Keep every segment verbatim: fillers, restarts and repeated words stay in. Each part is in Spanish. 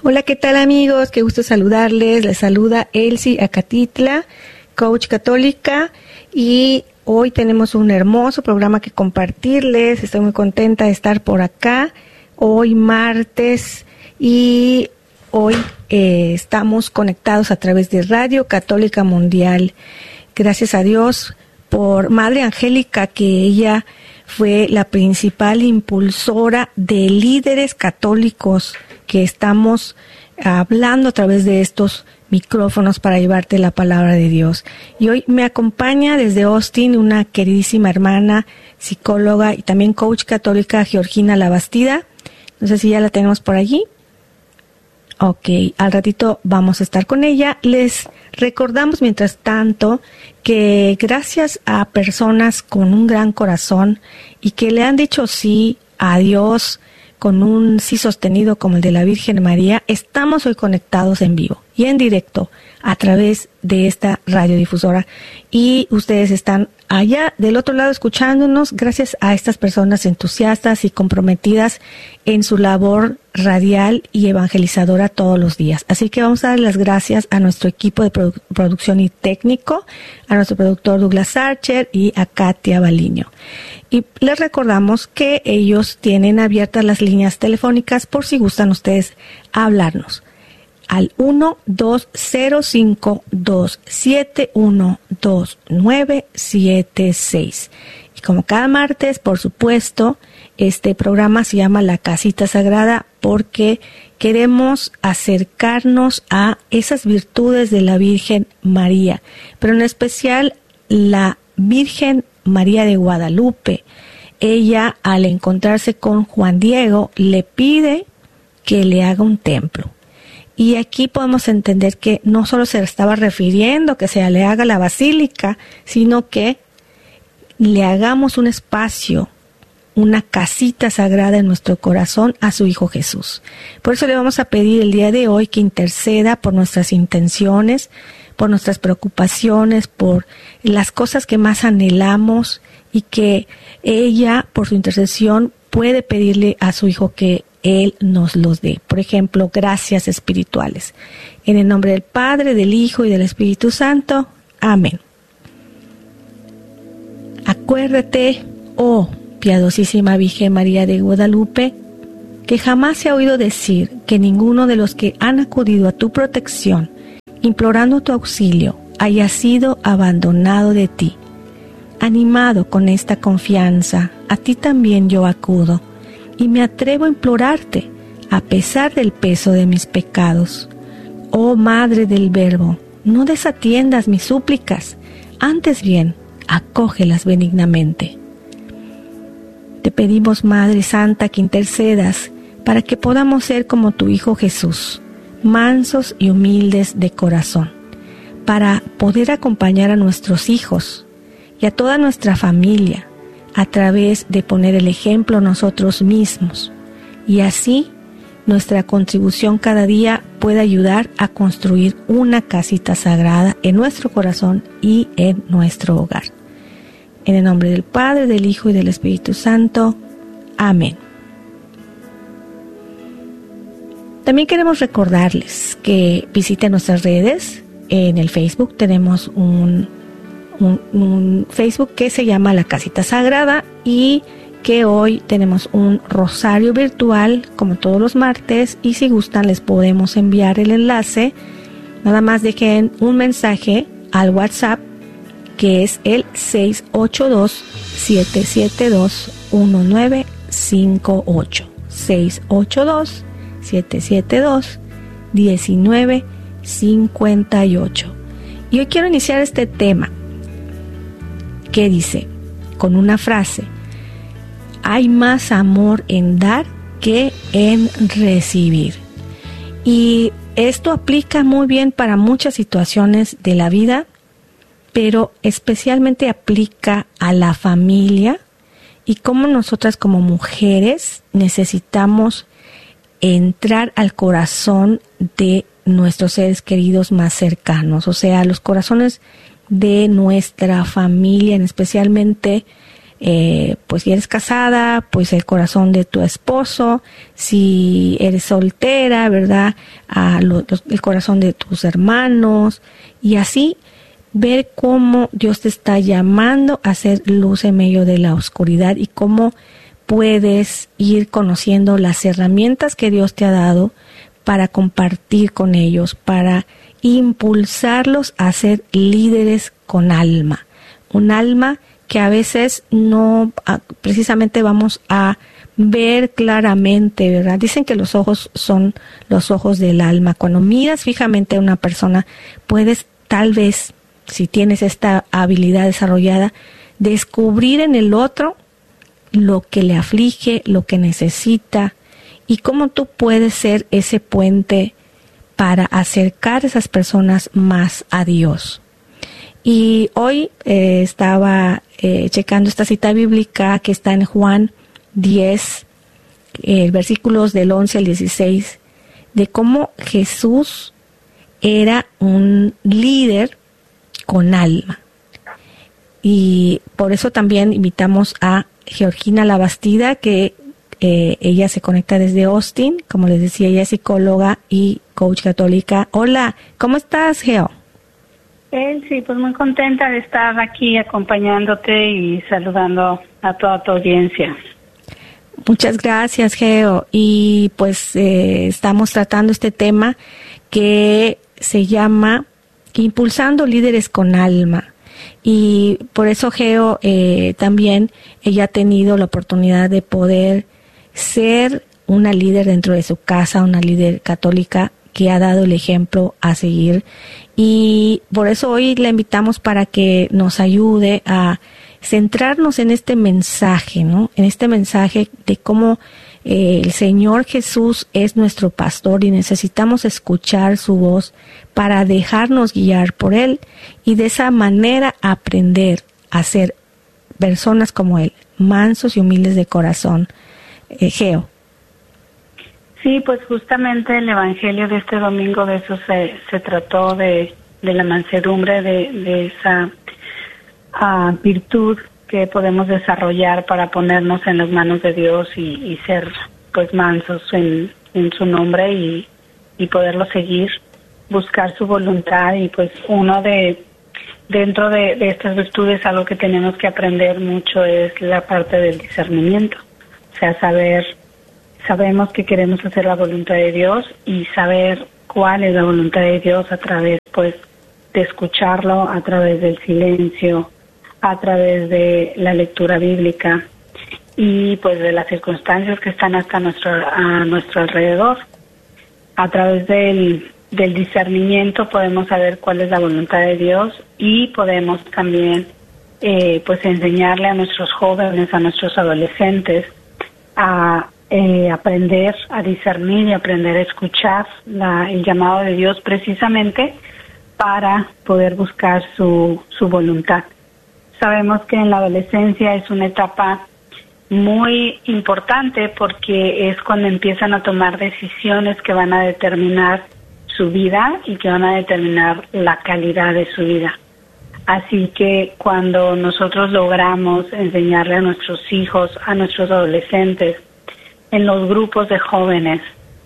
Hola, ¿qué tal amigos? Qué gusto saludarles. Les saluda Elsie Acatitla, coach católica, y hoy tenemos un hermoso programa que compartirles. Estoy muy contenta de estar por acá hoy martes y hoy eh, estamos conectados a través de Radio Católica Mundial. Gracias a Dios por Madre Angélica, que ella fue la principal impulsora de líderes católicos que estamos hablando a través de estos micrófonos para llevarte la palabra de Dios. Y hoy me acompaña desde Austin una queridísima hermana, psicóloga y también coach católica, Georgina Labastida. No sé si ya la tenemos por allí. Ok, al ratito vamos a estar con ella. Les recordamos mientras tanto que gracias a personas con un gran corazón y que le han dicho sí a Dios con un sí sostenido como el de la Virgen María, estamos hoy conectados en vivo y en directo a través de esta radiodifusora, y ustedes están allá del otro lado escuchándonos gracias a estas personas entusiastas y comprometidas en su labor radial y evangelizadora todos los días. Así que vamos a dar las gracias a nuestro equipo de produ- producción y técnico, a nuestro productor Douglas Archer y a Katia Baliño. Y les recordamos que ellos tienen abiertas las líneas telefónicas por si gustan ustedes hablarnos al uno dos cero cinco dos siete uno dos nueve siete seis. Y como cada martes, por supuesto, este programa se llama La Casita Sagrada porque queremos acercarnos a esas virtudes de la Virgen María, pero en especial la Virgen María de Guadalupe. Ella, al encontrarse con Juan Diego, le pide que le haga un templo. Y aquí podemos entender que no solo se estaba refiriendo que se le haga la basílica, sino que le hagamos un espacio, una casita sagrada en nuestro corazón a su Hijo Jesús. Por eso le vamos a pedir el día de hoy que interceda por nuestras intenciones, por nuestras preocupaciones, por las cosas que más anhelamos, y que ella, por su intercesión, puede pedirle a su Hijo que Él nos los dé. Por ejemplo, gracias espirituales. En el nombre del Padre, del Hijo y del Espíritu Santo. Amén. Acuérdate, oh piadosísima Virgen María de Guadalupe, que jamás se ha oído decir que ninguno de los que han acudido a tu protección, implorando tu auxilio, haya sido abandonado de ti. Animado con esta confianza, a ti también yo acudo, y me atrevo a implorarte, a pesar del peso de mis pecados. Oh Madre del Verbo, no desatiendas mis súplicas, antes bien, acógelas benignamente. Te pedimos, Madre Santa, que intercedas para que podamos ser como tu Hijo Jesús, mansos y humildes de corazón, para poder acompañar a nuestros hijos y a toda nuestra familia a través de poner el ejemplo nosotros mismos, y así nuestra contribución cada día puede ayudar a construir una casita sagrada en nuestro corazón y en nuestro hogar. En el nombre del Padre, del Hijo y del Espíritu Santo. Amén. También queremos recordarles que visiten nuestras redes. En el Facebook tenemos un Un, un Facebook que se llama La Casita Sagrada, y que hoy tenemos un rosario virtual como todos los martes, y si gustan les podemos enviar el enlace. Nada más dejen un mensaje al WhatsApp, que es el seis ocho dos, siete siete dos, uno nueve cinco ocho. seis ocho dos, siete siete dos, uno nueve cinco ocho. Y hoy quiero iniciar este tema que dice, con una frase: hay más amor en dar que en recibir. Y esto aplica muy bien para muchas situaciones de la vida, pero especialmente aplica a la familia y cómo nosotras como mujeres necesitamos entrar al corazón de nuestros seres queridos más cercanos, o sea, los corazones de nuestra familia, especialmente eh, pues si eres casada, pues el corazón de tu esposo, si eres soltera, ¿verdad? A lo, los, el corazón de tus hermanos, y así ver cómo Dios te está llamando a ser luz en medio de la oscuridad y cómo puedes ir conociendo las herramientas que Dios te ha dado para compartir con ellos, para impulsarlos a ser líderes con alma. Un alma que a veces no precisamente vamos a ver claramente, ¿verdad? Dicen que los ojos son los ojos del alma. Cuando miras fijamente a una persona, puedes tal vez, si tienes esta habilidad desarrollada, descubrir en el otro lo que le aflige, lo que necesita, y cómo tú puedes ser ese puente para acercar a esas personas más a Dios. Y hoy eh, estaba eh, checando esta cita bíblica que está en Juan diez, eh, versículos del once al dieciséis, de cómo Jesús era un líder con alma. Y por eso también invitamos a Georgina Labastida, que eh, ella se conecta desde Austin. Como les decía, ella es psicóloga y coach católica. Hola, ¿cómo estás, Geo? Eh, sí, pues muy contenta de estar aquí acompañándote y saludando a toda tu audiencia. Muchas gracias, Geo. Y pues eh, estamos tratando este tema que se llama Impulsando Líderes con Alma. Y por eso Geo eh, también ella ha tenido la oportunidad de poder ser una líder dentro de su casa, una líder católica que ha dado el ejemplo a seguir. Y por eso hoy la invitamos para que nos ayude a centrarnos en este mensaje, ¿no? En este mensaje de cómo eh, el Señor Jesús es nuestro pastor y necesitamos escuchar su voz para dejarnos guiar por Él y de esa manera aprender a ser personas como Él, mansos y humildes de corazón. Eh, Geo. Sí, pues justamente el Evangelio de este domingo de eso se, se trató, de, de la mansedumbre, de, de esa uh, virtud que podemos desarrollar para ponernos en las manos de Dios y, y ser pues mansos en, en su nombre y, y poderlo seguir, buscar su voluntad. Y pues uno de dentro de, de estas virtudes, algo que tenemos que aprender mucho es la parte del discernimiento, o sea, saber sabemos que queremos hacer la voluntad de Dios y saber cuál es la voluntad de Dios a través, pues, de escucharlo, a través del silencio, a través de la lectura bíblica y, pues, de las circunstancias que están hasta nuestro, a nuestro alrededor. A través del, del discernimiento podemos saber cuál es la voluntad de Dios y podemos también, eh, pues, enseñarle a nuestros jóvenes, a nuestros adolescentes a Eh, aprender a discernir y aprender a escuchar la, el llamado de Dios precisamente para poder buscar su, su voluntad. Sabemos que en la adolescencia es una etapa muy importante porque es cuando empiezan a tomar decisiones que van a determinar su vida y que van a determinar la calidad de su vida. Así que cuando nosotros logramos enseñarle a nuestros hijos, a nuestros adolescentes, en los grupos de jóvenes,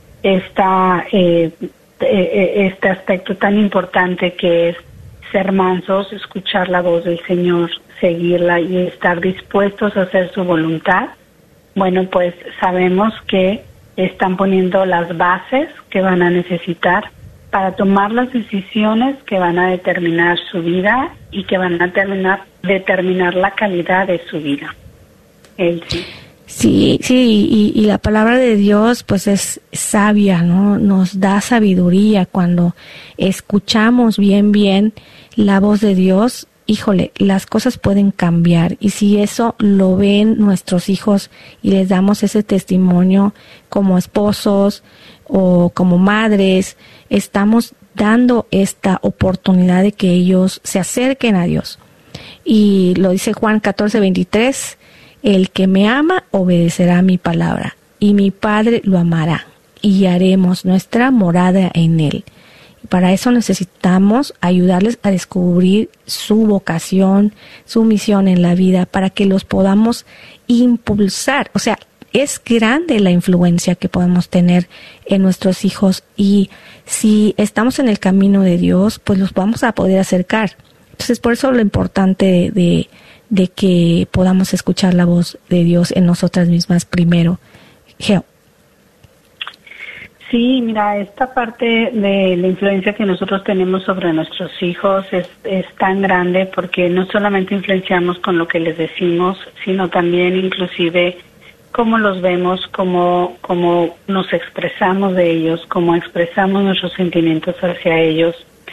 está eh, eh, este aspecto tan importante que es ser mansos, escuchar la voz del Señor, seguirla y estar dispuestos a hacer su voluntad. Bueno, pues sabemos que están poniendo las bases que van a necesitar para tomar las decisiones que van a determinar su vida y que van a determinar, determinar la calidad de su vida. El sí. Sí, sí, y, y la palabra de Dios pues es sabia, ¿no? Nos da sabiduría cuando escuchamos bien, bien la voz de Dios. Híjole, las cosas pueden cambiar y si eso lo ven nuestros hijos y les damos ese testimonio como esposos o como madres, estamos dando esta oportunidad de que ellos se acerquen a Dios. Y lo dice Juan catorce veintitrés, el que me ama obedecerá mi palabra, y mi Padre lo amará, y haremos nuestra morada en él. Para eso necesitamos ayudarles a descubrir su vocación, su misión en la vida, para que los podamos impulsar. O sea, es grande la influencia que podemos tener en nuestros hijos, y si estamos en el camino de Dios, pues los vamos a poder acercar. Entonces, por eso lo importante de, de, de que podamos escuchar la voz de Dios en nosotras mismas primero. Geo. Sí, mira, esta parte de la influencia que nosotros tenemos sobre nuestros hijos es, es tan grande, porque no solamente influenciamos con lo que les decimos, sino también inclusive cómo los vemos, cómo, cómo nos expresamos de ellos, cómo expresamos nuestros sentimientos hacia ellos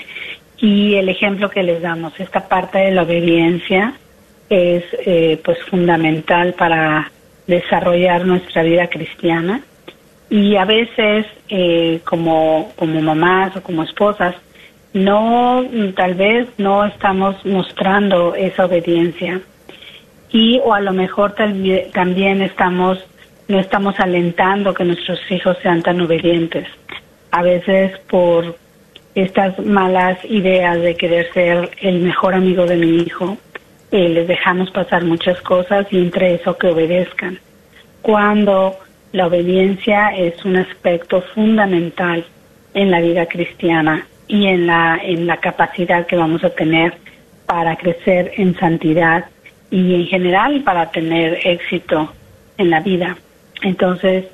y el ejemplo que les damos. Esta parte de la obediencia es eh, pues fundamental para desarrollar nuestra vida cristiana. Y a veces, eh, como, como mamás o como esposas, no, tal vez no estamos mostrando esa obediencia. Y, o a lo mejor tal, también estamos, no estamos alentando que nuestros hijos sean tan obedientes. A veces por estas malas ideas de querer ser el mejor amigo de mi hijo, eh, les dejamos pasar muchas cosas, y entre eso que obedezcan. Cuando la obediencia es un aspecto fundamental en la vida cristiana y en la en la capacidad que vamos a tener para crecer en santidad y en general para tener éxito en la vida. Entonces,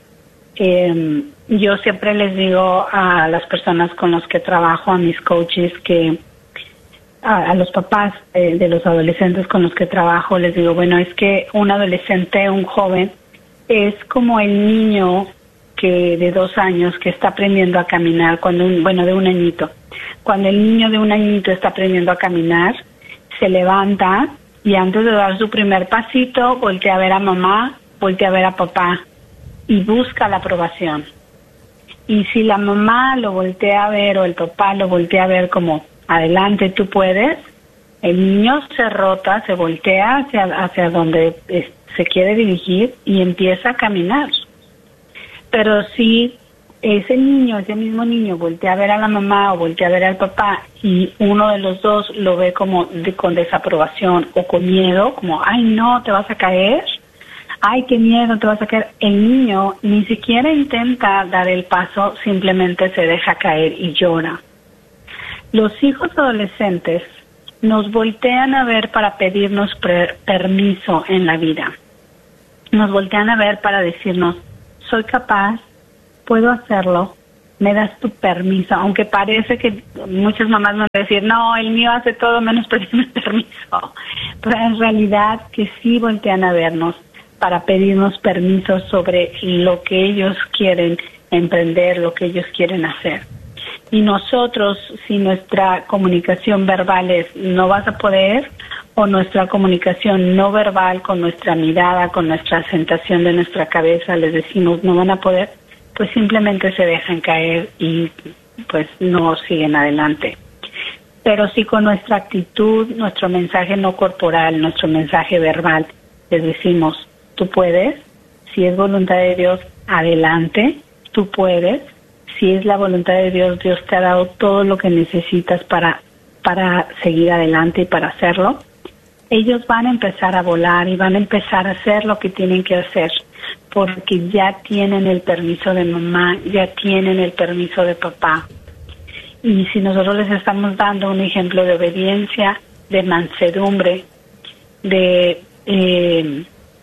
eh, yo siempre les digo a las personas con las que trabajo, a mis coaches, que a, a los papás eh, de los adolescentes con los que trabajo, les digo, bueno, es que un adolescente, un joven, es como el niño que de dos años que está aprendiendo a caminar, cuando un, bueno, de un añito. Cuando el niño de un añito está aprendiendo a caminar, se levanta y antes de dar su primer pasito, voltea a ver a mamá, voltea a ver a papá y busca la aprobación. Y si la mamá lo voltea a ver o el papá lo voltea a ver como, adelante, tú puedes, el niño se rota, se voltea hacia, hacia donde está, se quiere dirigir y empieza a caminar. Pero si ese niño, ese mismo niño voltea a ver a la mamá o voltea a ver al papá y uno de los dos lo ve como de, con desaprobación o con miedo, como, ay no, te vas a caer, ay qué miedo, te vas a caer, el niño ni siquiera intenta dar el paso, simplemente se deja caer y llora. Los hijos adolescentes nos voltean a ver para pedirnos pre- permiso en la vida. Nos voltean a ver para decirnos, soy capaz, puedo hacerlo, me das tu permiso, aunque parece que muchas mamás van a decir, no, el mío hace todo menos pedirme permiso, pero en realidad que sí voltean a vernos para pedirnos permiso sobre lo que ellos quieren emprender, lo que ellos quieren hacer. Y nosotros, si nuestra comunicación verbal es no vas a poder, o nuestra comunicación no verbal con nuestra mirada, con nuestra asentación de nuestra cabeza, les decimos no van a poder, pues simplemente se dejan caer y pues no siguen adelante. Pero si con nuestra actitud, nuestro mensaje no corporal, nuestro mensaje verbal, les decimos tú puedes, si es voluntad de Dios, adelante, tú puedes. Si es la voluntad de Dios, Dios te ha dado todo lo que necesitas para, para seguir adelante y para hacerlo. Ellos van a empezar a volar y van a empezar a hacer lo que tienen que hacer, porque ya tienen el permiso de mamá, ya tienen el permiso de papá. Y si nosotros les estamos dando un ejemplo de obediencia, de mansedumbre, de, eh,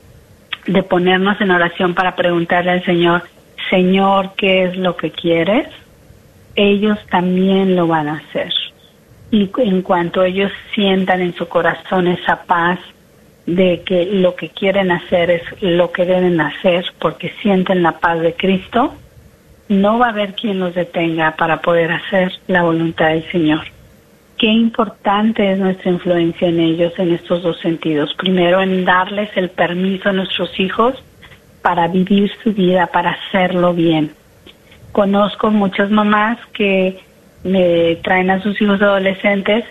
de ponernos en oración para preguntarle al Señor, Señor, ¿qué es lo que quieres? Ellos también lo van a hacer. Y en cuanto ellos sientan en su corazón esa paz de que lo que quieren hacer es lo que deben hacer, porque sienten la paz de Cristo, no va a haber quien los detenga para poder hacer la voluntad del Señor. Qué importante es nuestra influencia en ellos en estos dos sentidos. Primero, en darles el permiso a nuestros hijos para vivir su vida, para hacerlo bien. Conozco muchas mamás que me traen a sus hijos adolescentes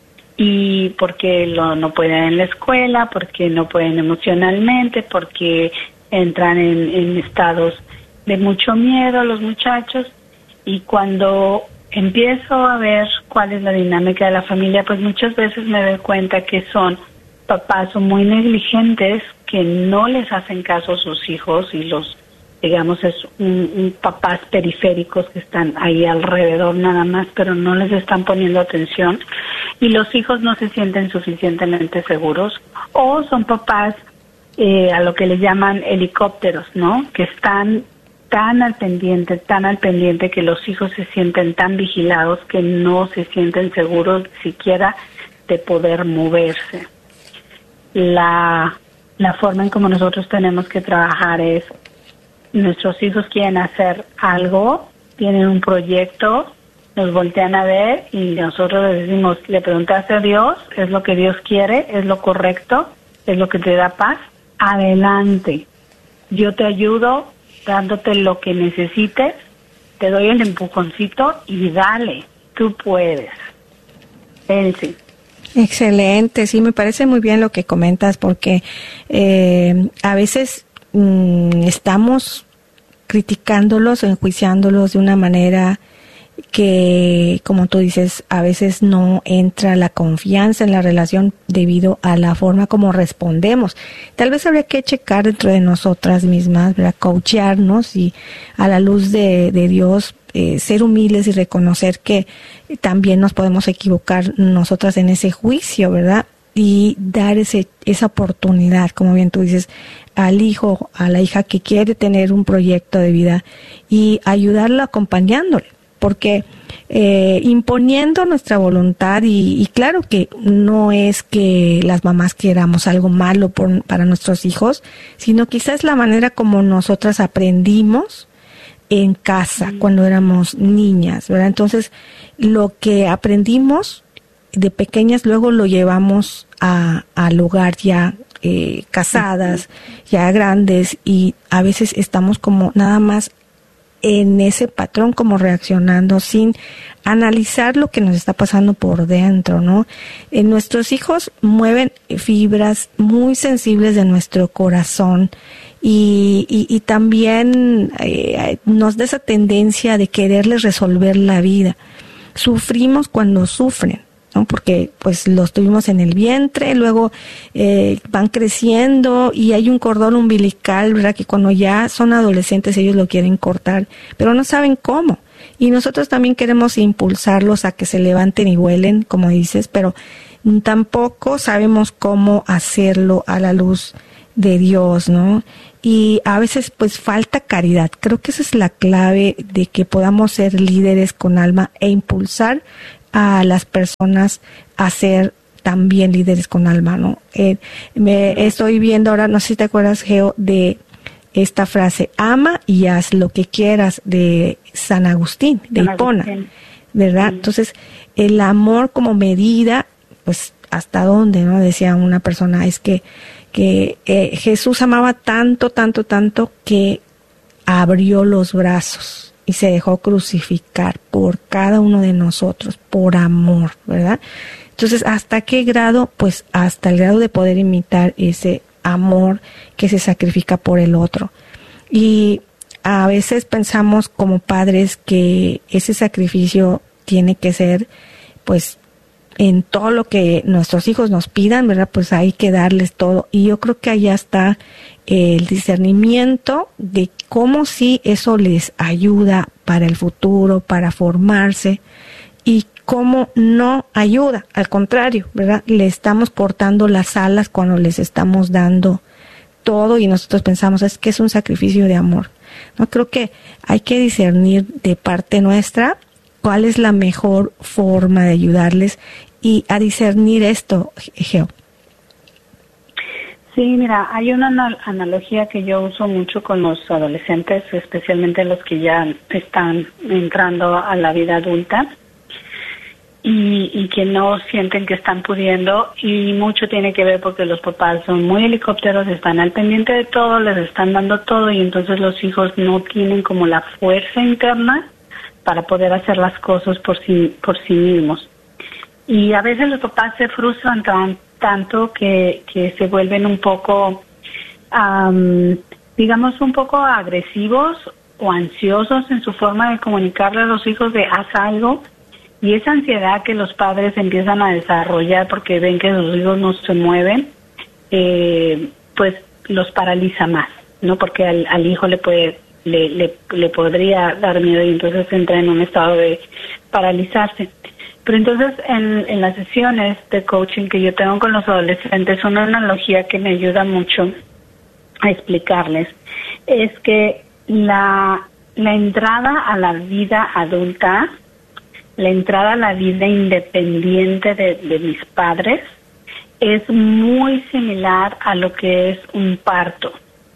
y porque lo, no pueden en la escuela, porque no pueden emocionalmente, porque entran en, en estados de mucho miedo los muchachos, y cuando empiezo a ver cuál es la dinámica de la familia, pues muchas veces me doy cuenta que son papás muy negligentes, que no les hacen caso a sus hijos y los, digamos, es un, un papás periféricos que están ahí alrededor nada más, pero no les están poniendo atención y los hijos no se sienten suficientemente seguros, o son papás eh, a lo que le llaman helicópteros, ¿no? Que están tan al pendiente, tan al pendiente que los hijos se sienten tan vigilados que no se sienten seguros siquiera de poder moverse. La, la forma en como nosotros tenemos que trabajar es, nuestros hijos quieren hacer algo, tienen un proyecto, nos voltean a ver y nosotros les decimos, ¿le preguntaste a Dios? ¿Es lo que Dios quiere? ¿Es lo correcto? ¿Es lo que te da paz? Adelante. Yo te ayudo dándote lo que necesites, te doy el empujoncito y dale, tú puedes. Elsie. Excelente, sí, me parece muy bien lo que comentas porque eh, a veces mmm, estamos criticándolos o enjuiciándolos de una manera que, como tú dices, a veces no entra la confianza en la relación debido a la forma como respondemos. Tal vez habría que checar dentro de nosotras mismas, ¿verdad? Coachearnos y a la luz de, de Dios eh, ser humildes y reconocer que también nos podemos equivocar nosotras en ese juicio, ¿verdad? Y dar ese esa oportunidad, como bien tú dices, al hijo, a la hija que quiere tener un proyecto de vida y ayudarla acompañándole. Porque eh, imponiendo nuestra voluntad y, y claro que no es que las mamás queramos algo malo por, para nuestros hijos, sino quizás la manera como nosotras aprendimos en casa mm. cuando éramos niñas, ¿verdad? Entonces, lo que aprendimos de pequeñas luego lo llevamos a, al hogar ya eh, casadas, mm. ya grandes y a veces estamos como nada más en ese patrón como reaccionando sin analizar lo que nos está pasando por dentro, ¿no? Eh, nuestros hijos mueven fibras muy sensibles de nuestro corazón y, y, y también eh, nos da esa tendencia de quererles resolver la vida. Sufrimos cuando sufren, ¿no? Porque pues los tuvimos en el vientre, luego eh, van creciendo y hay un cordón umbilical, ¿verdad? Que cuando ya son adolescentes ellos lo quieren cortar, pero no saben cómo. Y nosotros también queremos impulsarlos a que se levanten y vuelen, como dices, pero tampoco sabemos cómo hacerlo a la luz de Dios, ¿no? Y a veces pues falta caridad. Creo que esa es la clave de que podamos ser líderes con alma e impulsar a las personas a ser también líderes con alma, ¿no? Eh, me estoy viendo ahora, no sé si te acuerdas, Geo, de esta frase, ama y haz lo que quieras, de San Agustín, de San Hipona, Agustín. ¿Verdad? Sí. Entonces, el amor como medida, pues, ¿hasta dónde, no? Decía una persona, es que, que eh, Jesús amaba tanto, tanto, tanto, que abrió los brazos y se dejó crucificar por cada uno de nosotros, por amor, ¿verdad? Entonces, ¿hasta qué grado? Pues hasta el grado de poder imitar ese amor que se sacrifica por el otro. Y a veces pensamos como padres que ese sacrificio tiene que ser, pues, en todo lo que nuestros hijos nos pidan, ¿verdad? Pues hay que darles todo. Y yo creo que allá está el discernimiento de cómo sí eso les ayuda para el futuro, para formarse, y cómo no ayuda, al contrario, ¿verdad? Le estamos cortando las alas cuando les estamos dando todo y nosotros pensamos es que es un sacrificio de amor. No, creo que hay que discernir de parte nuestra cuál es la mejor forma de ayudarles y a discernir esto, Geo. Sí, mira, hay una analogía que yo uso mucho con los adolescentes, especialmente los que ya están entrando a la vida adulta y, y que no sienten que están pudiendo, y mucho tiene que ver porque los papás son muy helicópteros, están al pendiente de todo, les están dando todo y entonces los hijos no tienen como la fuerza interna para poder hacer las cosas por sí, por sí mismos. Y a veces los papás se frustran tan, tanto que, que se vuelven un poco, um, digamos, un poco agresivos o ansiosos en su forma de comunicarle a los hijos de haz algo, y esa ansiedad que los padres empiezan a desarrollar porque ven que sus hijos no se mueven, eh, pues los paraliza más, ¿no? Porque al, al hijo le puede le, le, le podría dar miedo y entonces entra en un estado de paralizarse. Pero entonces en, en las sesiones de coaching que yo tengo con los adolescentes, una analogía que me ayuda mucho a explicarles es que la, la entrada a la vida adulta, la entrada a la vida independiente de, de mis padres, es muy similar a lo que es un parto.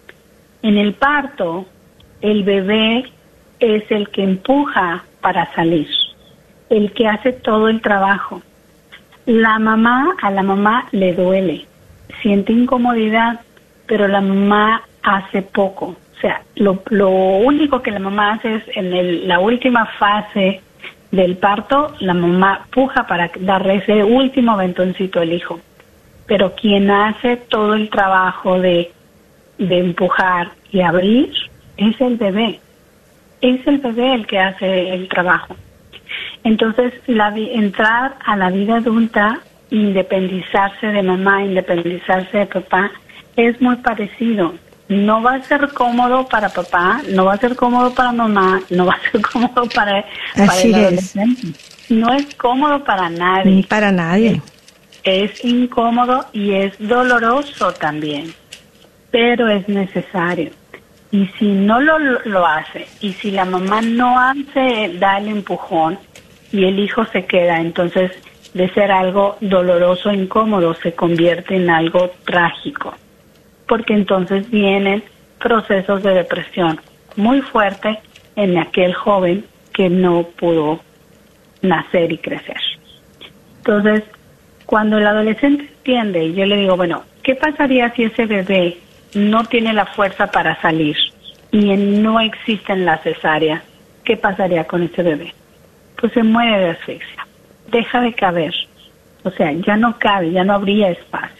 En el parto, el bebé es el que empuja para salir, el que hace todo el trabajo. La mamá, a la mamá le duele, siente incomodidad, pero la mamá hace poco. O sea, lo, lo único que la mamá hace es en el, la última fase del parto, la mamá puja para darle ese último aventoncito al hijo. Pero quien hace todo el trabajo de, de empujar y abrir es el bebé. Es el bebé el que hace el trabajo. Entonces, la, entrar a la vida adulta, independizarse de mamá, independizarse de papá, es muy parecido. No va a ser cómodo para papá, no va a ser cómodo para mamá, no va a ser cómodo para, para el adolescente. No es cómodo para nadie. Ni para nadie. Es incómodo y es doloroso también, pero es necesario. Y si no lo, lo hace, y si la mamá no hace, da el empujón y el hijo se queda, entonces de ser algo doloroso, incómodo, se convierte en algo trágico. Porque entonces vienen procesos de depresión muy fuertes en aquel joven que no pudo nacer y crecer. Entonces, cuando el adolescente entiende, yo le digo, bueno, ¿qué pasaría si ese bebé no tiene la fuerza para salir y no existen las cesáreas? ¿Qué pasaría con ese bebé? Pues se muere de asfixia, deja de caber, o sea, ya no cabe, ya no habría espacio.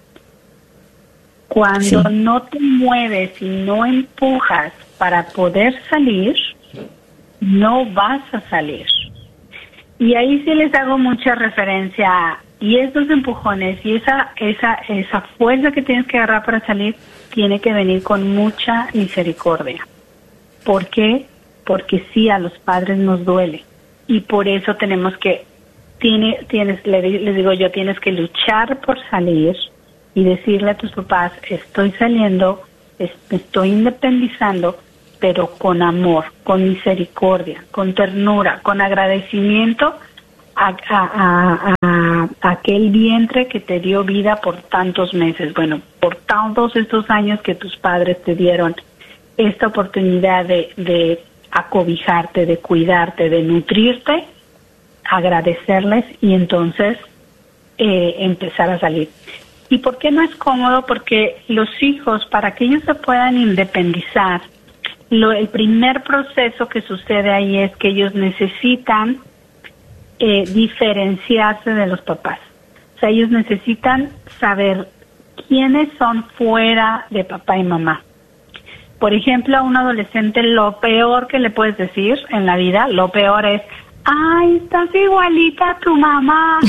Cuando sí. no te mueves y no empujas para poder salir, no vas a salir. Y ahí sí les hago mucha referencia, y esos empujones y esa esa esa fuerza que tienes que agarrar para salir tiene que venir con mucha misericordia. ¿Por qué? Porque sí, a los padres nos duele, y por eso tenemos que, tiene, tienes, les digo yo, tienes que luchar por salir y decirle a tus papás, estoy saliendo, me estoy independizando, pero con amor, con misericordia, con ternura, con agradecimiento a, a, a, a, a aquel vientre que te dio vida por tantos meses, bueno, por todos estos años que tus padres te dieron esta oportunidad de, de acobijarte, de cuidarte, de nutrirte, agradecerles y entonces eh, empezar a salir. ¿Y por qué no es cómodo? Porque los hijos, para que ellos se puedan independizar, lo, el primer proceso que sucede ahí es que ellos necesitan eh, diferenciarse de los papás. O sea, ellos necesitan saber quiénes son fuera de papá y mamá. Por ejemplo, a un adolescente lo peor que le puedes decir en la vida, lo peor es, ¡ay, estás igualita a tu mamá!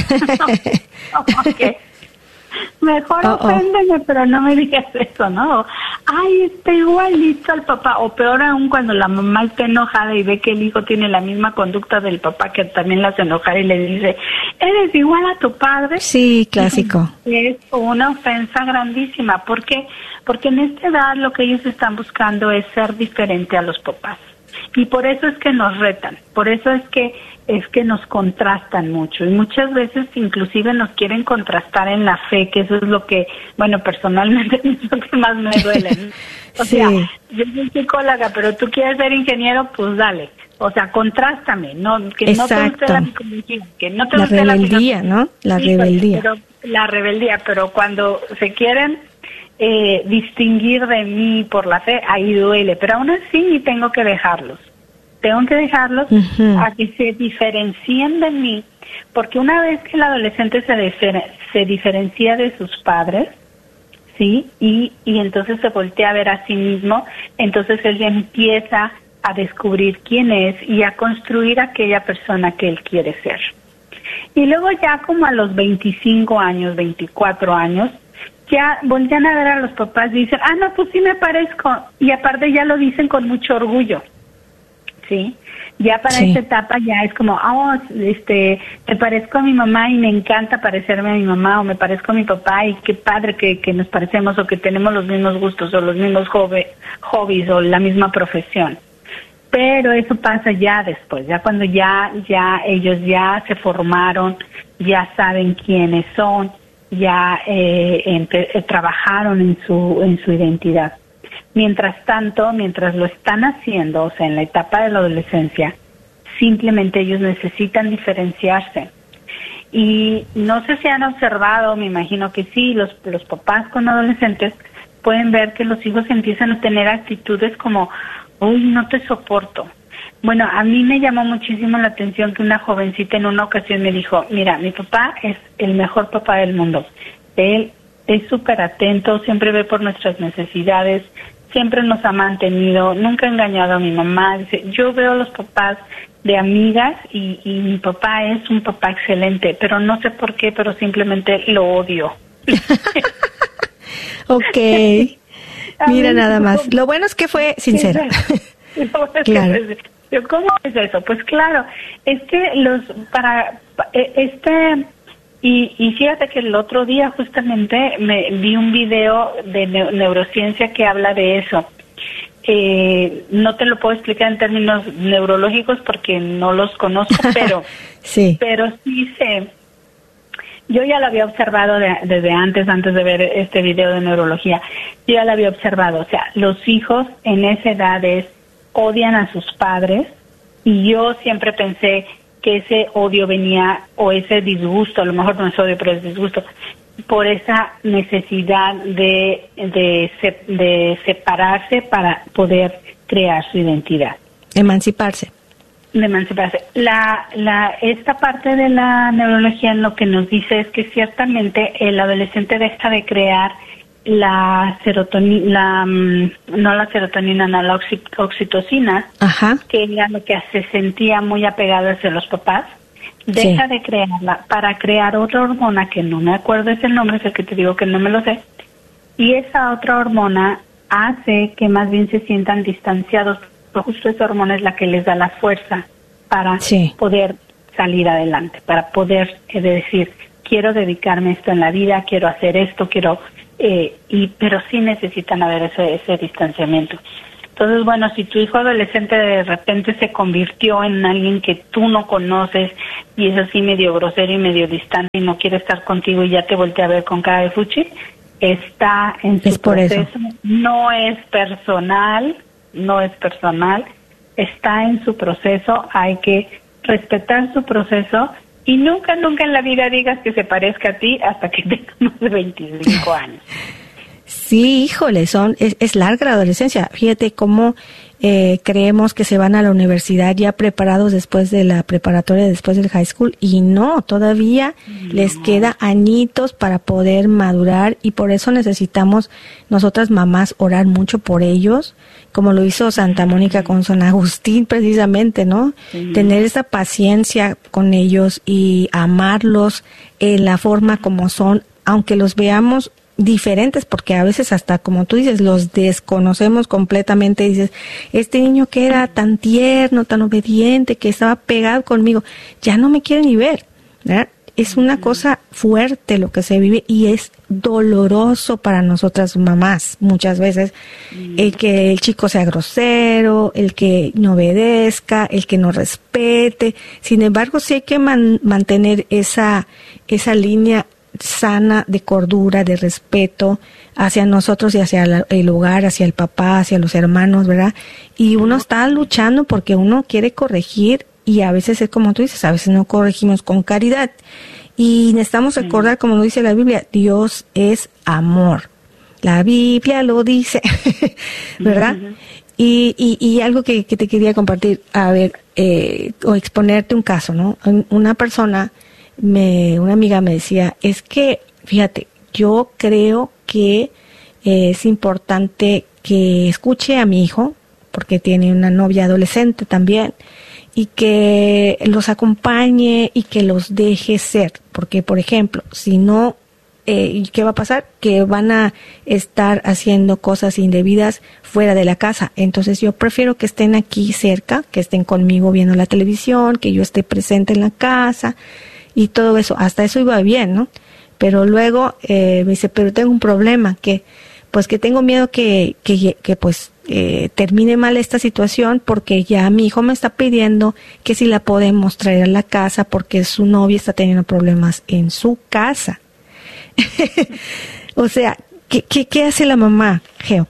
Okay. Mejor oh, oféndeme, oh. pero no me digas eso, ¿no? Ay, está igualito al papá. O peor aún, cuando la mamá está enojada y ve que el hijo tiene la misma conducta del papá, que también la hace enojar y le dice, ¿eres igual a tu padre? Sí, clásico. Es una ofensa grandísima. ¿Por qué? Porque en esta edad lo que ellos están buscando es ser diferente a los papás. Y por eso es que nos retan, por eso es que es que nos contrastan mucho, y muchas veces inclusive nos quieren contrastar en la fe, que eso es lo que, bueno, personalmente es lo que más me duele, ¿no? O sí. sea, yo soy psicóloga, pero tú quieres ser ingeniero, pues dale, o sea, contrástame, no, que Exacto. no te guste la psicología, que no te la guste rebeldía, la ¿no? La sí, rebeldía. Pero, la rebeldía, pero cuando se quieren Eh, distinguir de mí por la fe, ahí duele, pero aún así tengo que dejarlos, tengo que dejarlos uh-huh. a que se diferencien de mí, porque una vez que el adolescente se, difer- se diferencia de sus padres, ¿sí? Y, y entonces se voltea a ver a sí mismo, entonces él ya empieza a descubrir quién es y a construir aquella persona que él quiere ser. Y luego ya como a los veinticinco años, veinticuatro años, ya voltean a ver a los papás y dicen, ah, no, pues sí me parezco. Y aparte ya lo dicen con mucho orgullo, ¿sí? Ya para sí. esta etapa ya es como, oh, este, me parezco a mi mamá y me encanta parecerme a mi mamá, o me parezco a mi papá y qué padre que, que nos parecemos, o que tenemos los mismos gustos, o los mismos hobby, hobbies, o la misma profesión. Pero eso pasa ya después, ya cuando ya, ya ellos ya se formaron, ya saben quiénes son, ya eh, empe- eh, trabajaron en su, en su identidad. Mientras tanto, mientras lo están haciendo, o sea, en la etapa de la adolescencia, simplemente ellos necesitan diferenciarse. Y no sé si han observado, me imagino que sí, los, los papás con adolescentes pueden ver que los hijos empiezan a tener actitudes como, uy, no te soporto. Bueno, a mí me llamó muchísimo la atención que una jovencita en una ocasión me dijo, mira, mi papá es el mejor papá del mundo. Él es súper atento, siempre ve por nuestras necesidades, siempre nos ha mantenido, nunca ha engañado a mi mamá. Dice, yo veo a los papás de amigas y, y mi papá es un papá excelente, pero no sé por qué, pero simplemente lo odio. Ok. Mira nada más. Lo bueno es que fue sincera. Claro. ¿Cómo es eso? Pues claro, es que los, para, este... Y, y fíjate que el otro día justamente me vi un video de ne- neurociencia que habla de eso. Eh, no te lo puedo explicar en términos neurológicos porque no los conozco, pero sí. pero sí sé. Yo ya lo había observado de, desde antes, antes de ver este video de neurología. Yo ya lo había observado. O sea, los hijos en esa edad es, odian a sus padres, y yo siempre pensé que ese odio venía, o ese disgusto, a lo mejor no es odio, pero es disgusto, por esa necesidad de, de, de separarse para poder crear su identidad. Emanciparse. De emanciparse. La, la, esta parte de la neurología lo que nos dice es que ciertamente el adolescente deja de crear la serotonina, la, no la serotonina, no la oxi, oxitocina, Ajá. que era lo que se sentía muy apegado hacia los papás, deja sí. de crearla para crear otra hormona que no me acuerdo es el nombre, es el que te digo que no me lo sé, y esa otra hormona hace que más bien se sientan distanciados, porque justo esa hormona es la que les da la fuerza para sí. poder salir adelante, para poder eh, decir, quiero dedicarme a esto en la vida, quiero hacer esto, quiero... Eh, y pero sí necesitan haber ese, ese distanciamiento. Entonces, bueno, si tu hijo adolescente de repente se convirtió en alguien que tú no conoces y es así medio grosero y medio distante y no quiere estar contigo y ya te voltea a ver con cara de fuchi, está en su es por proceso. Eso. No es personal, no es personal, está en su proceso, hay que respetar su proceso. Y nunca, nunca en la vida digas que se parezca a ti hasta que tengas más de veinticinco años. Sí, híjole, son, es, es larga la adolescencia. Fíjate cómo eh, creemos que se van a la universidad ya preparados después de la preparatoria, después del high school, y no, todavía no. Les queda añitos para poder madurar, y por eso necesitamos nosotras mamás orar mucho por ellos, como lo hizo Santa Mónica con San Agustín precisamente, ¿no? Sí. Tener esa paciencia con ellos y amarlos en la forma como son, aunque los veamos diferentes, porque a veces hasta, como tú dices, los desconocemos completamente. Dices, este niño que era tan tierno, tan obediente, que estaba pegado conmigo, ya no me quiere ni ver, ¿verdad? Es una cosa fuerte lo que se vive, y es doloroso para nosotras mamás muchas veces, el que el chico sea grosero, el que no obedezca, el que no respete. Sin embargo, sí hay que man, mantener esa, esa línea sana de cordura, de respeto hacia nosotros y hacia la, el hogar, hacia el papá, hacia los hermanos, ¿verdad? Y uno está luchando porque uno quiere corregir, y a veces es como tú dices, a veces no corregimos con caridad. Y necesitamos recordar, como lo dice la Biblia, Dios es amor. La Biblia lo dice, ¿verdad? Uh-huh. Y, y, y algo que, que te quería compartir, a ver, eh, o exponerte un caso, ¿no? Una persona, me, una amiga me decía, es que, fíjate, yo creo que eh, es importante que escuche a mi hijo, porque tiene una novia adolescente también, y que los acompañe y que los deje ser, porque por ejemplo, si no, eh, ¿qué va a pasar? Que van a estar haciendo cosas indebidas fuera de la casa. Entonces yo prefiero que estén aquí cerca, que estén conmigo viendo la televisión, que yo esté presente en la casa y todo eso. Hasta eso iba bien, ¿no? Pero luego eh, me dice, pero tengo un problema, que pues que tengo miedo que, que, que pues eh, termine mal esta situación, porque ya mi hijo me está pidiendo que si la podemos traer a la casa porque su novia está teniendo problemas en su casa. O sea, ¿qué, qué, qué hace la mamá, Geo?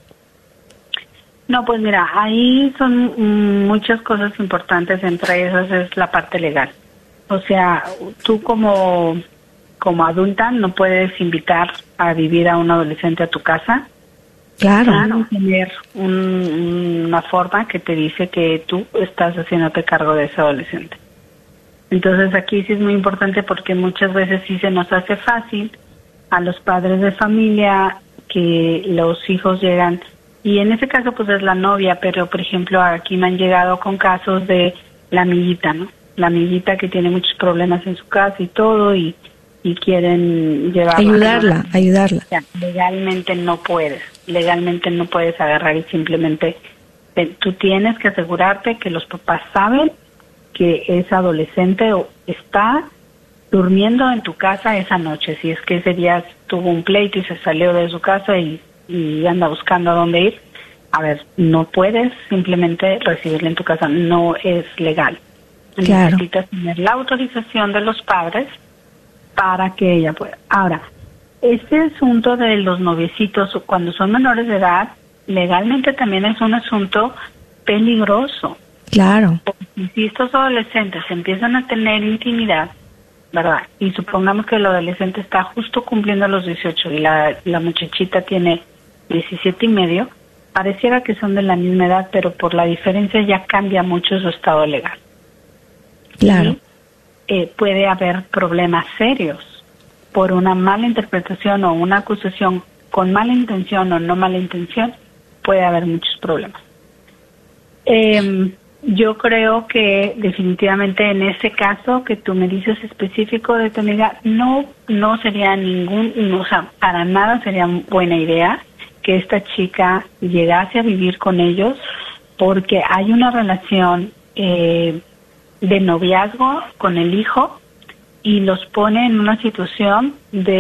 No, pues mira, ahí son mm, muchas cosas importantes, entre esas es la parte legal. O sea, tú como, como adulta no puedes invitar a vivir a un adolescente a tu casa. Claro. Claro, tener un, una forma que te dice que tú estás haciéndote cargo de ese adolescente. Entonces aquí sí es muy importante, porque muchas veces sí se nos hace fácil a los padres de familia que los hijos llegan, y en ese caso pues es la novia, pero por ejemplo aquí me han llegado con casos de la amiguita, ¿no? La amiguita que tiene muchos problemas en su casa y todo, y, y quieren llevarla. Ayudarla, ¿no? ayudarla. O sea, legalmente no puedes, legalmente no puedes agarrar y simplemente, te, tú tienes que asegurarte que los papás saben que ese adolescente está durmiendo en tu casa esa noche. Si es que ese día tuvo un pleito y se salió de su casa y, y anda buscando a dónde ir, a ver, no puedes simplemente recibirle en tu casa, no es legal. Claro. Necesitas tener la autorización de los padres para que ella pueda. Ahora, este asunto de los noviecitos cuando son menores de edad, legalmente también es un asunto peligroso. Claro. Porque si estos adolescentes empiezan a tener intimidad, ¿verdad? Y supongamos que el adolescente está justo cumpliendo los dieciocho y la, la muchachita tiene diecisiete y medio, pareciera que son de la misma edad, pero por la diferencia ya cambia mucho su estado legal. Claro. Y, eh, puede haber problemas serios por una mala interpretación o una acusación con mala intención o no mala intención, puede haber muchos problemas. Eh, Yo creo que definitivamente en ese caso que tú me dices específico de tu amiga, no no sería ningún, no, o sea, para nada sería buena idea que esta chica llegase a vivir con ellos, porque hay una relación eh, de noviazgo con el hijo y los pone en una situación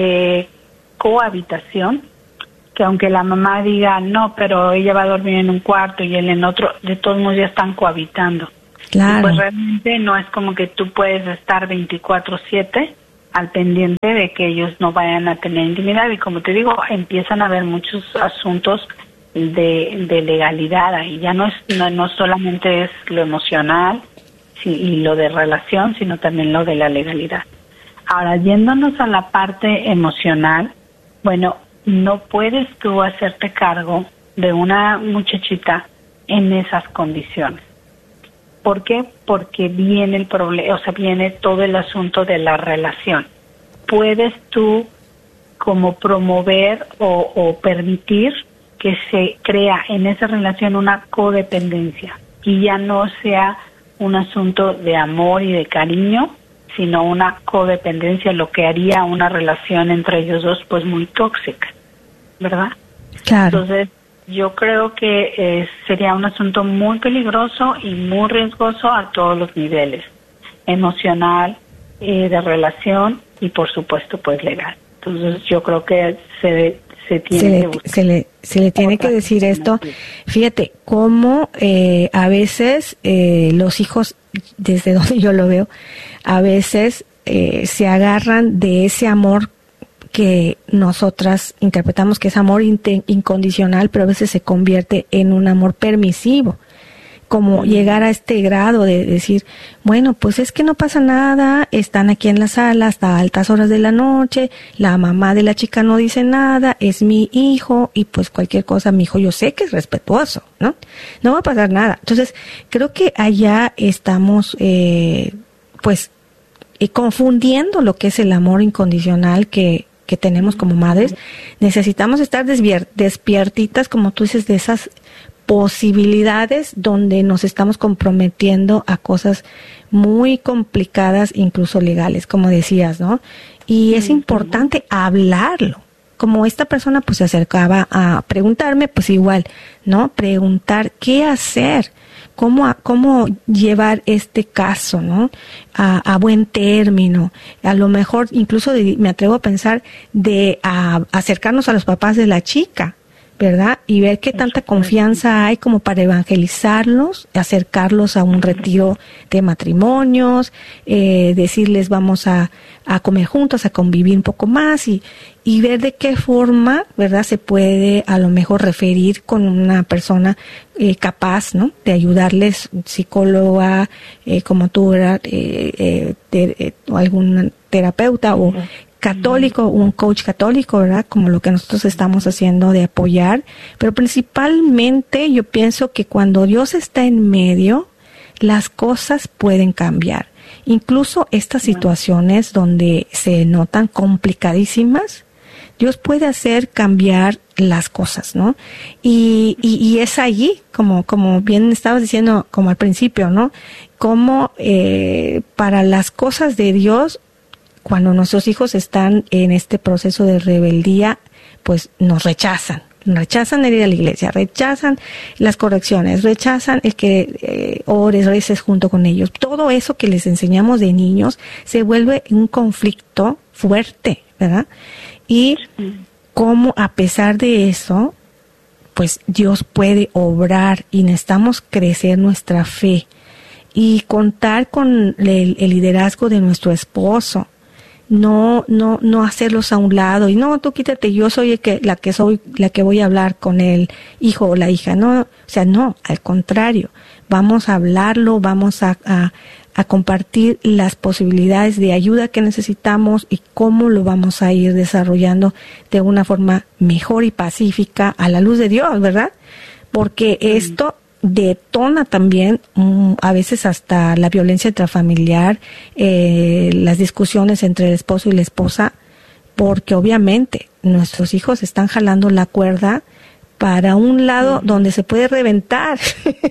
de cohabitación, que aunque la mamá diga, no, pero ella va a dormir en un cuarto y él en otro, de todos modos ya están cohabitando. Claro. Y pues realmente no es como que tú puedes estar veinticuatro siete al pendiente de que ellos no vayan a tener intimidad. Y como te digo, empiezan a haber muchos asuntos de, de legalidad ahí. Ya no es no, no solamente es lo emocional sí, y lo de relación, sino también lo de la legalidad. Ahora, yéndonos a la parte emocional, bueno, no puedes tú hacerte cargo de una muchachita en esas condiciones. ¿Por qué? Porque viene el problema, o sea, viene todo el asunto de la relación. Puedes tú como promover o, o permitir que se crea en esa relación una codependencia y ya no sea un asunto de amor y de cariño, sino una codependencia, lo que haría una relación entre ellos dos pues muy tóxica, ¿verdad? Claro. Entonces, yo creo que eh, sería un asunto muy peligroso y muy riesgoso a todos los niveles, emocional, eh, de relación y por supuesto pues legal. Entonces, yo creo que se se tiene se le, que buscar se le, se le tiene que decir esto. Fíjate cómo eh, a veces eh, los hijos, desde donde yo lo veo, a veces eh, se agarran de ese amor que nosotras interpretamos que es amor in- incondicional, pero a veces se convierte en un amor permisivo. Como llegar a este grado de decir, bueno, pues es que no pasa nada, están aquí en la sala hasta altas horas de la noche, la mamá de la chica no dice nada, es mi hijo, y pues cualquier cosa, mi hijo yo sé que es respetuoso, ¿no? No va a pasar nada. Entonces, creo que allá estamos, eh, pues, eh, confundiendo lo que es el amor incondicional que, que tenemos como madres. Necesitamos estar desvier- despiertitas, como tú dices, de esas posibilidades donde nos estamos comprometiendo a cosas muy complicadas, incluso legales, como decías, ¿no? Y es importante hablarlo. Como esta persona pues se acercaba a preguntarme, pues igual, ¿no? Preguntar qué hacer, cómo, cómo llevar este caso, ¿no? A, a buen término. A lo mejor, incluso de, me atrevo a pensar de a, acercarnos a los papás de la chica, ¿verdad? Y ver qué tanta confianza hay como para evangelizarlos, acercarlos a un retiro de matrimonios, eh, decirles vamos a, a comer juntos, a convivir un poco más y, y ver de qué forma, ¿verdad? Se puede a lo mejor referir con una persona eh, capaz, ¿no? De ayudarles, psicóloga, eh, como tú, ¿verdad? Eh, eh, de, eh, o algún terapeuta o católico, un coach católico, ¿verdad? Como lo que nosotros estamos haciendo de apoyar, pero principalmente yo pienso que cuando Dios está en medio, las cosas pueden cambiar. Incluso estas situaciones donde se notan complicadísimas, Dios puede hacer cambiar las cosas, ¿no? Y, y, y es allí, como, como bien estabas diciendo, como al principio, ¿no? Como eh, para las cosas de Dios, cuando nuestros hijos están en este proceso de rebeldía, pues nos rechazan. Rechazan el ir a la iglesia, rechazan las correcciones, rechazan el que eh, ores, reces junto con ellos. Todo eso que les enseñamos de niños se vuelve un conflicto fuerte, ¿verdad? Y cómo a pesar de eso, pues Dios puede obrar y necesitamos crecer nuestra fe y contar con el, el liderazgo de nuestro esposo. No, no, no hacerlos a un lado y no, tú quítate, yo soy el que, la que soy, la que voy a hablar con el hijo o la hija, no, o sea, no, al contrario, vamos a hablarlo, vamos a, a, a compartir las posibilidades de ayuda que necesitamos y cómo lo vamos a ir desarrollando de una forma mejor y pacífica a la luz de Dios, ¿verdad? Porque esto detona también um, a veces hasta la violencia intrafamiliar, eh, las discusiones entre el esposo y la esposa, porque obviamente nuestros hijos están jalando la cuerda para un lado donde se puede reventar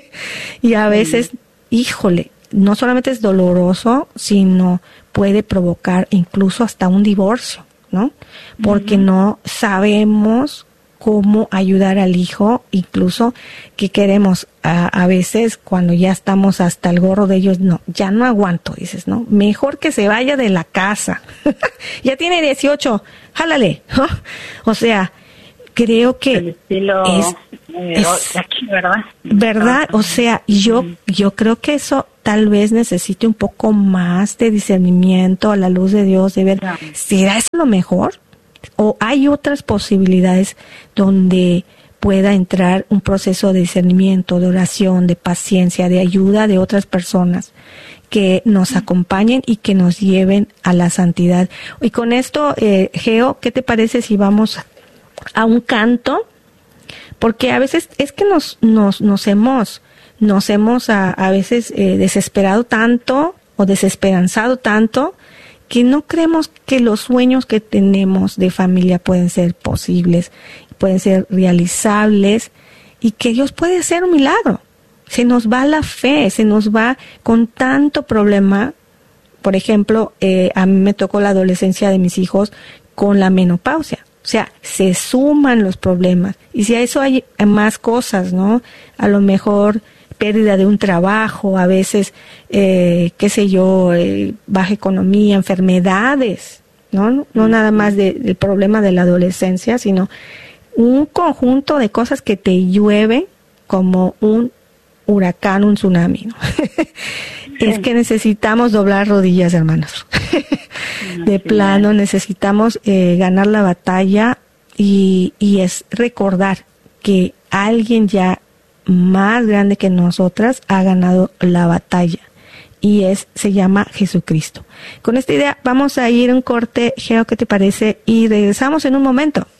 y a veces, híjole, no solamente es doloroso, sino puede provocar incluso hasta un divorcio, ¿no? Porque uh-huh. no sabemos cómo ayudar al hijo, incluso que queremos a, a veces cuando ya estamos hasta el gorro de ellos, no, ya no aguanto, dices, ¿no? Mejor que se vaya de la casa. Ya tiene dieciocho, jálale, ¿no? O sea, creo que el estilo es, eh, es aquí, ¿verdad? ¿Verdad? O sea, yo, yo creo que eso tal vez necesite un poco más de discernimiento a la luz de Dios, de ver, ¿será eso lo mejor? ¿O hay otras posibilidades donde pueda entrar un proceso de discernimiento, de oración, de paciencia, de ayuda de otras personas que nos acompañen y que nos lleven a la santidad? Y con esto, eh, Geo, ¿qué te parece si vamos a un canto? Porque a veces es que nos nos nos hemos nos hemos a, a veces eh, desesperado tanto o desesperanzado tanto que no creemos que los sueños que tenemos de familia pueden ser posibles, pueden ser realizables y que Dios puede hacer un milagro. Se nos va la fe, se nos va con tanto problema. Por ejemplo, eh, a mí me tocó la adolescencia de mis hijos con la menopausia. O sea, se suman los problemas. Y si a eso hay más cosas, ¿no? A lo mejor pérdida de un trabajo, a veces, eh, qué sé yo, eh, baja economía, enfermedades, ¿no? No, no nada más de, del problema de la adolescencia, sino un conjunto de cosas que te llueven como un huracán, un tsunami, ¿no? Es que necesitamos doblar rodillas, hermanos. De plano, necesitamos eh, ganar la batalla y, y es recordar que alguien ya más grande que nosotras ha ganado la batalla y es se llama Jesucristo. Con esta idea vamos a ir a un corte, Geo, ¿qué te parece? Y regresamos en un momento.